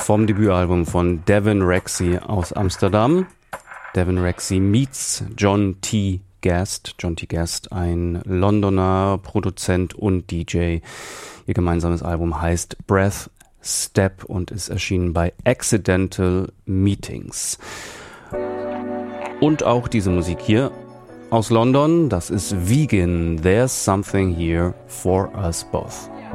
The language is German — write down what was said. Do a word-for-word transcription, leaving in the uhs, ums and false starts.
vom Debütalbum von Devin Rexy aus Amsterdam. Devin Rexy meets John T. Gast. John T. Gast, ein Londoner Produzent und D J. Ihr gemeinsames Album heißt Breath Step und ist erschienen bei Accidental Meetings. Und auch diese Musik hier aus London, das ist Vegan, There's Something Here for Us Both.